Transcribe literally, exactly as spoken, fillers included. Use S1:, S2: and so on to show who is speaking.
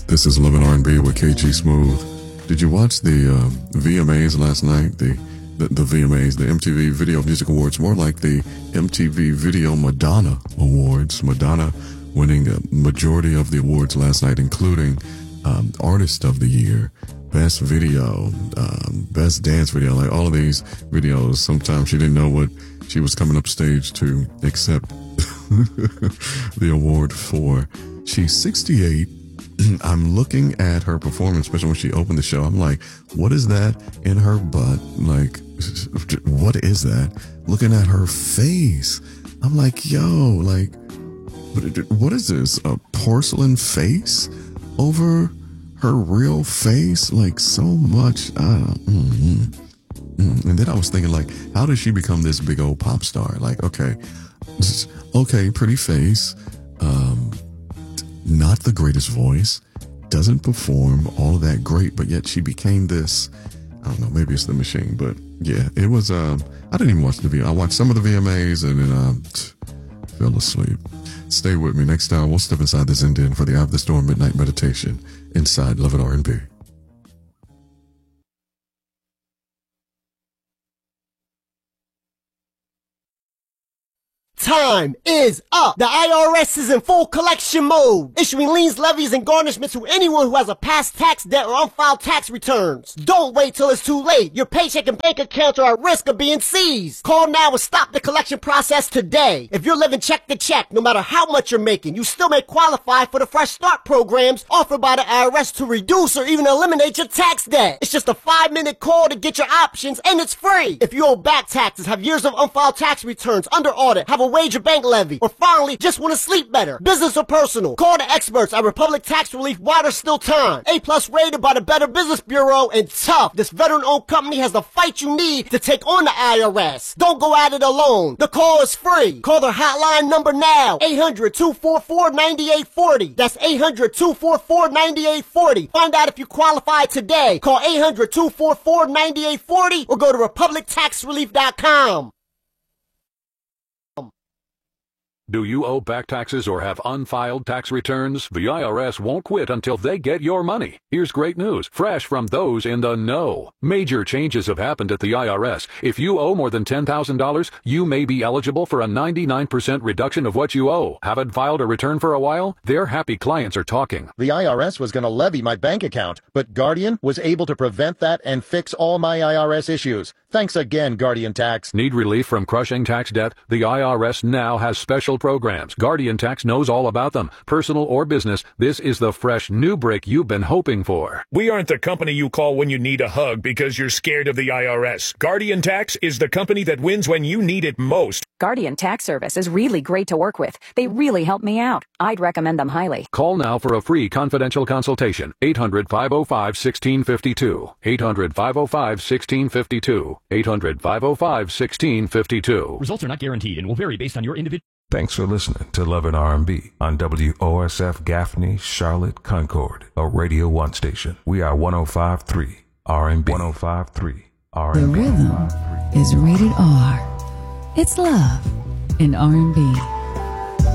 S1: This is Love and R and B with K G Smooth. Did you watch the uh, V M As last night? The, the the V M As, the M T V Video Music Awards, more like the M T V Video Madonna Awards. Madonna winning a majority of the awards last night, including um, Artist of the Year, Best Video, um, Best Dance Video. Like all of these videos, sometimes she didn't know what she was coming up stage to accept the award for. She's sixty-eight. I'm looking at her performance, especially when she opened the show. I'm like, what is that in her butt? Like, what is that? Looking at her face. I'm like, yo, like, what is this? A porcelain face over her real face? Like, so much. Uh, mm-hmm. mm-hmm. And then I was thinking, like, how did she become this big old pop star? Like, okay, okay, pretty face. Um, Not the greatest voice, doesn't perform all of that great, but yet she became this, I don't know, maybe it's the machine, but yeah, it was, um, I didn't even watch the V M A. I watched some of the V M As and then I um, fell asleep. Stay with me. Next time, we'll step inside this Indian for the Eye of the Storm Midnight Meditation inside Love and R and B.
S2: Time is up. The I R S is in full collection mode, issuing liens, levies, and garnishments to anyone who has a past tax debt or unfiled tax returns. Don't wait till it's too late. Your paycheck and bank accounts are at risk of being seized. Call now and stop the collection process today. If you're living check to check, no matter how much you're making, you still may qualify for the Fresh Start programs offered by the I R S to reduce or even eliminate your tax debt. It's just a five-minute call to get your options, and it's free. If you owe back taxes, have years of unfiled tax returns, under audit, have a wage or bank levy, or finally just want to sleep better, business or personal, call the experts at Republic Tax Relief while there's still time. A plus rated by the Better Business Bureau, and tough. This veteran-owned company has the fight you need to take on the I R S. Don't go at it alone. The call is free. Call their hotline number now, eight hundred, two four four, nine eight four zero. That's eight hundred, two four four, nine eight four zero. Find out if you qualify today. Call eight hundred, two four four, nine eight four zero or go to republic tax relief dot com.
S3: Do you owe back taxes or have unfiled tax returns? The I R S won't quit until they get your money. Here's great news, fresh from those in the know. Major changes have happened at the I R S. If you owe more than ten thousand dollars, you may be eligible for a ninety-nine percent reduction of what you owe. Haven't filed a return for a while? Their happy clients are talking.
S4: The I R S was going to levy my bank account, but Guardian was able to prevent that and fix all my I R S issues. Thanks again, Guardian Tax.
S3: Need relief from crushing tax debt? The I R S now has special programs. Guardian Tax knows all about them. Personal or business, this is the fresh new break you've been hoping for.
S5: We aren't the company you call when you need a hug because you're scared of the I R S. Guardian Tax is the company that wins when you need it most.
S6: Guardian Tax Service is really great to work with. They really help me out. I'd recommend them highly.
S3: Call now for a free confidential consultation. eight hundred, five oh five, one six five two. eight hundred, five oh five, one six five two. eight hundred, five oh five, one six five two.
S7: Results are not guaranteed and will vary based on your individual.
S8: Thanks for listening to Love and R and B on W O S F Gaffney, Charlotte, Concord, a Radio one station. We are one oh five point three R and B. one oh five point three R and B.
S9: The rhythm is rated R. It's love in R and B.